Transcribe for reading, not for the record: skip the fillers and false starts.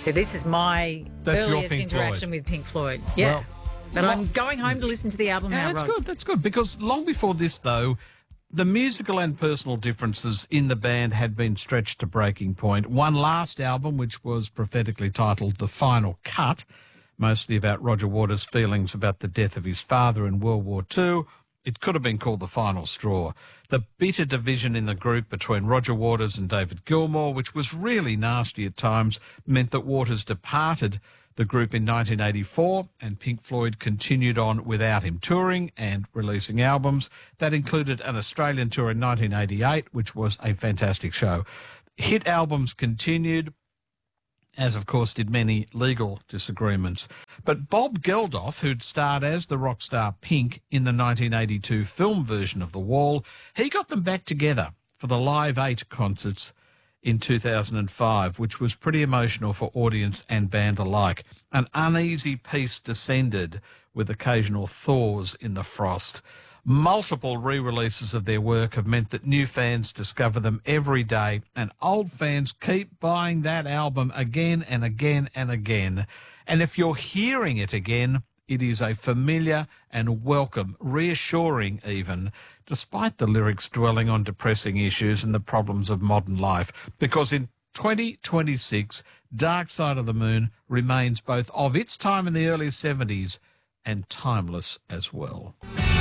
So this is my That's your earliest Pink interaction Floyd. with Pink Floyd. Yeah. Well, but I'm going home to listen to the album now, Yeah, that's Rod. good. That's good. Because long before this, though, the musical and personal differences in the band had been stretched to breaking point. One last album, which was prophetically titled The Final Cut, mostly about Roger Waters' feelings about the death of his father in World War II. It could have been called The Final Straw. The bitter division in the group between Roger Waters and David Gilmour, which was really nasty at times, meant that Waters departed the group in 1984, and Pink Floyd continued on without him, touring and releasing albums. That included an Australian tour in 1988, which was a fantastic show. Hit albums continued, as of course did many legal disagreements. But Bob Geldof, who'd starred as the rock star Pink in the 1982 film version of The Wall, he got them back together for the Live 8 concerts in 2005, which was pretty emotional for audience and band alike. An uneasy peace descended with occasional thaws in the frost. Multiple re-releases of their work have meant that new fans discover them every day, and old fans keep buying that album again and again and again. And if you're hearing it again, it is a familiar and welcome, reassuring even, despite the lyrics dwelling on depressing issues and the problems of modern life, because in 2026, Dark Side of the Moon remains both of its time in the early 70s and timeless as well.